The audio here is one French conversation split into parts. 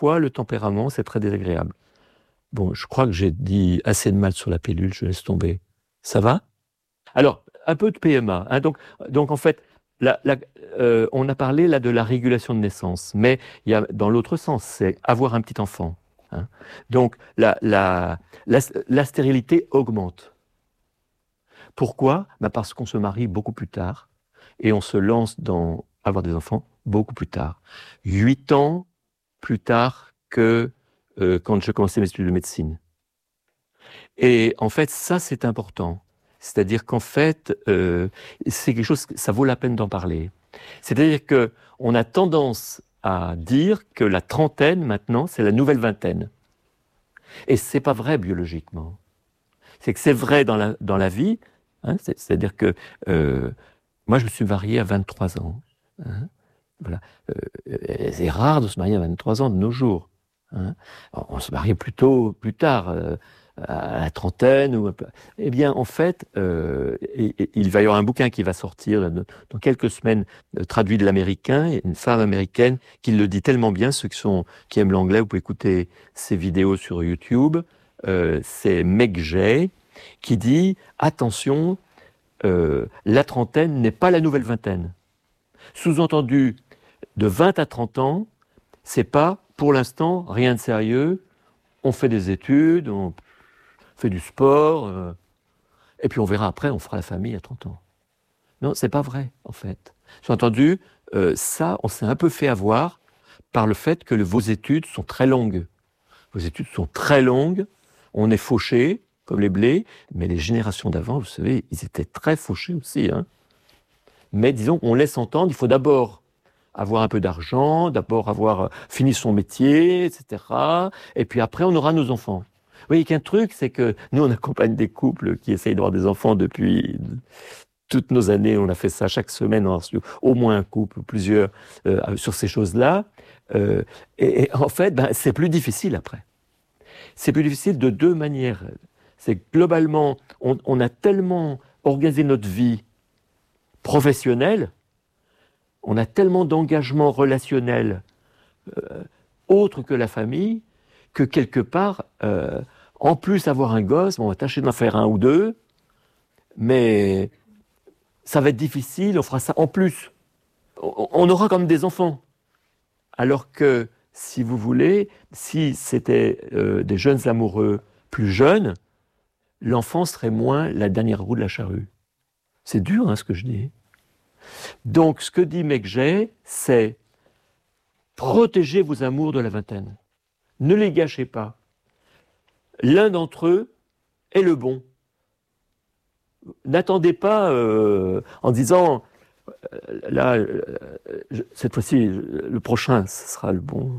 parfois, le tempérament, c'est très désagréable. Bon, je crois que j'ai dit assez de mal sur la pilule, je laisse tomber. Ça va? Alors, un peu de PMA. Hein, donc en fait, on a parlé là de la régulation de naissance, mais il y a dans l'autre sens, c'est avoir un petit enfant. Hein. Donc, la stérilité augmente. Pourquoi? Parce qu'on se marie beaucoup plus tard et on se lance dans avoir des enfants beaucoup plus tard. 8 ans plus tard que quand je commençais mes études de médecine. Et en fait, ça, c'est important. C'est-à-dire qu'en fait, c'est quelque chose, ça vaut la peine d'en parler. C'est-à-dire qu'on a tendance à dire que la trentaine, maintenant, c'est la nouvelle vingtaine. Et c'est pas vrai biologiquement. C'est que c'est vrai dans la vie. Hein, c'est-à-dire que moi, je me suis marié à 23 ans. Hein, voilà. C'est rare de se marier à 23 ans de nos jours. Hein. On se marie plutôt plus tard, à la trentaine. Eh bien, en fait, il va y avoir un bouquin qui va sortir dans quelques semaines, traduit de l'américain, une femme américaine qui le dit tellement bien. Ceux qui aiment l'anglais, vous pouvez écouter ses vidéos sur YouTube. C'est Meg Jay qui dit « Attention, la trentaine n'est pas la nouvelle vingtaine ». Sous-entendu, de 20 à 30 ans, c'est pas, pour l'instant, rien de sérieux. On fait des études, on fait du sport, et puis on verra après, on fera la famille à 30 ans. Non, c'est pas vrai, en fait. Sous-entendu, ça, on s'est un peu fait avoir par le fait que vos études sont très longues. Vos études sont très longues, on est fauchés, comme les blés, mais les générations d'avant, vous savez, ils étaient très fauchés aussi. Hein. Mais disons qu'on laisse entendre, il faut d'abord avoir un peu d'argent, d'abord avoir fini son métier, etc. Et puis après, on aura nos enfants. Vous voyez qu'un truc, c'est que nous, on accompagne des couples qui essayent d'avoir des enfants depuis toutes nos années. On a fait ça chaque semaine, on a reçu au moins un couple, plusieurs, sur ces choses-là. Et en fait, c'est plus difficile après. C'est plus difficile de deux manières. C'est que globalement, on a tellement organisé notre vie professionnelle, on a tellement d'engagements relationnels autres que la famille, que quelque part, en plus avoir un gosse, on va tâcher d'en faire un ou deux, mais ça va être difficile, on fera ça en plus. On aura comme des enfants. Alors que, si vous voulez, si c'était des jeunes amoureux plus jeunes, l'enfant serait moins la dernière roue de la charrue. C'est dur, hein, ce que je dis. Donc, ce que dit Meg Jay, c'est protégez vos amours de la vingtaine. Ne les gâchez pas. L'un d'entre eux est le bon. N'attendez pas en disant là, cette fois-ci, le prochain, ce sera le bon.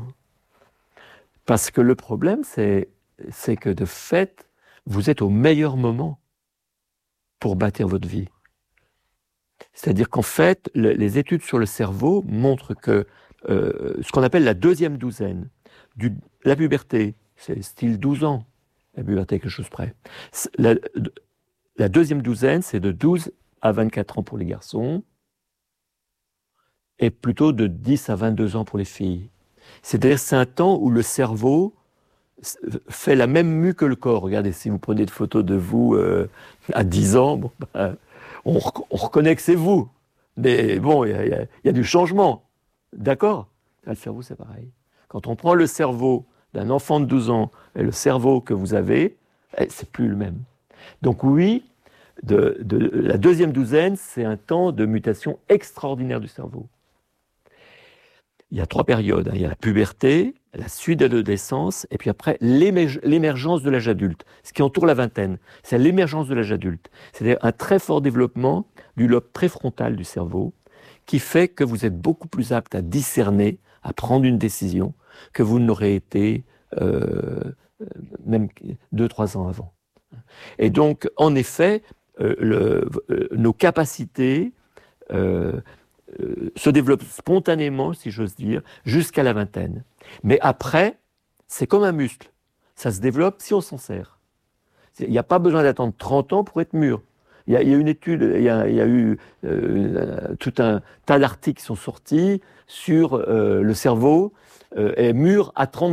Parce que le problème, c'est que de fait, vous êtes au meilleur moment pour bâtir votre vie. C'est-à-dire qu'en fait, les études sur le cerveau montrent que ce qu'on appelle la deuxième douzaine, la puberté, c'est style 12 ans, la puberté quelque chose près. La deuxième douzaine, c'est de 12 à 24 ans pour les garçons, et plutôt de 10 à 22 ans pour les filles. C'est-à-dire c'est un temps où le cerveau fait la même mue que le corps. Regardez, si vous prenez des photos de vous à 10 ans, bon, on reconnaît que c'est vous. Mais bon, il y a du changement. D'accord? Le cerveau, c'est pareil. Quand on prend le cerveau d'un enfant de 12 ans et le cerveau que vous avez, c'est plus le même. Donc oui, la deuxième douzaine, c'est un temps de mutation extraordinaire du cerveau. Il y a 3 périodes. Il y a la puberté, la suite de l'adolescence, et puis après l'émergence de l'âge adulte. Ce qui entoure la vingtaine, c'est l'émergence de l'âge adulte. C'est-à-dire un très fort développement du lobe préfrontal du cerveau, qui fait que vous êtes beaucoup plus apte à discerner, à prendre une décision, que vous n'aurez été même 2-3 ans avant. Et donc, en effet, nos capacités se développent spontanément, si j'ose dire, jusqu'à la vingtaine. Mais après, c'est comme un muscle. Ça se développe si on s'en sert. Il n'y a pas besoin d'attendre 30 ans pour être mûr. Il y a une étude, il y a eu tout un tas d'articles qui sont sortis sur le cerveau est mûr à 30